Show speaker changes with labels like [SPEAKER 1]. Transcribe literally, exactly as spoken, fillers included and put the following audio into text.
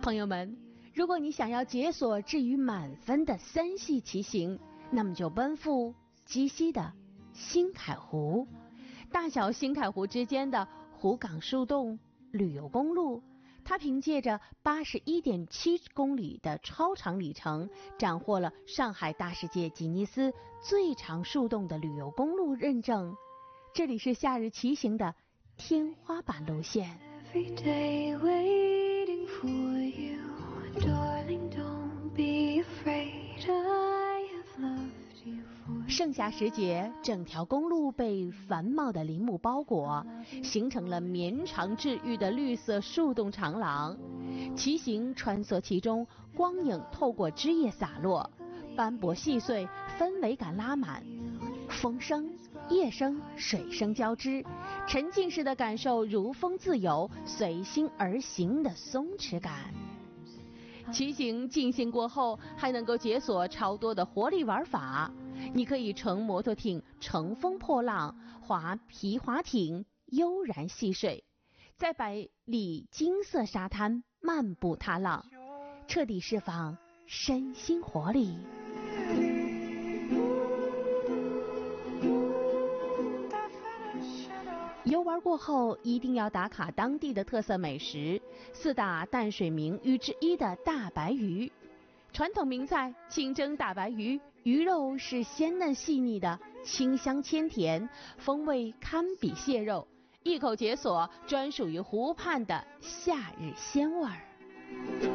[SPEAKER 1] 朋友们，如果你想要解锁至于满分的三系骑行，那么就奔赴鸡西的新凯湖。大小新凯湖之间的湖港树洞旅游公路，它凭借着 八十一点七公里的超长里程，斩获了上海大世界吉尼斯最长树洞的旅游公路认证。这里是夏日骑行的天花板路线。盛夏时节，整条公路被繁茂的林木包裹，形成了绵长治愈的绿色树洞长廊。骑行穿梭其中，光影透过枝叶洒落，斑驳细碎，氛围感拉满。风声、叶声、水声交织，沉浸式的感受如风自由、随心而行的松弛感。骑行尽兴过后，还能够解锁超多的活力玩法。你可以乘摩托艇乘风破浪，划皮划艇悠然戏水，在百里金色沙滩漫步踏浪，彻底释放身心活力。游玩过后一定要打卡当地的特色美食，四大淡水名鱼之一的大白鱼。传统名菜清蒸大白鱼，鱼肉是鲜嫩细腻的，清香鲜甜，风味堪比蟹肉，一口解锁专属于湖畔的夏日鲜味儿。